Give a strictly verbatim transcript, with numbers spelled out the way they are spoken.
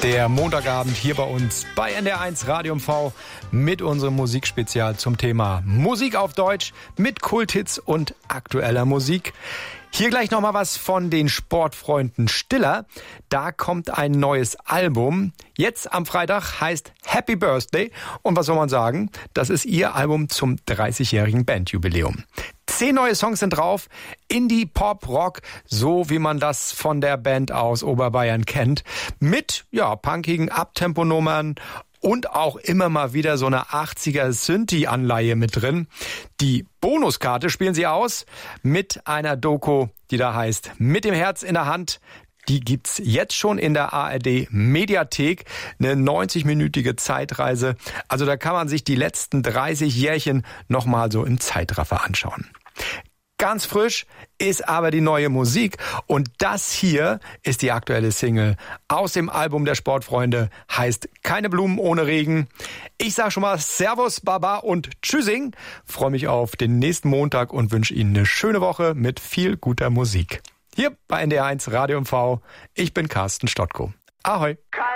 Der Montagabend hier bei uns bei N D R eins Radio M V mit unserem Musikspezial zum Thema Musik auf Deutsch mit Kulthits und aktueller Musik. Hier gleich nochmal was von den Sportfreunden Stiller. Da kommt ein neues Album. Jetzt am Freitag heißt Happy Birthday. Und was soll man sagen? Das ist ihr Album zum dreißigjährigen Bandjubiläum. Zehn neue Songs sind drauf. Indie, Pop, Rock, so wie man das von der Band aus Oberbayern kennt. Mit, ja, punkigen Abtemponummern und auch immer mal wieder so eine achtziger Synthi-Anleihe mit drin. Die Bonuskarte spielen sie aus mit einer Doku, die da heißt Mit dem Herz in der Hand. Die gibt's jetzt schon in der A R D Mediathek. Eine neunzig-minütige Zeitreise. Also da kann man sich die letzten dreißig Jährchen nochmal so im Zeitraffer anschauen. Ganz frisch ist aber die neue Musik und das hier ist die aktuelle Single aus dem Album der Sportfreunde, heißt Keine Blumen ohne Regen. Ich sage schon mal Servus, Baba und Tschüssing. Freue mich auf den nächsten Montag und wünsche Ihnen eine schöne Woche mit viel guter Musik. Hier bei N D R eins Radio M V. Ich bin Carsten Stottko. Ahoi.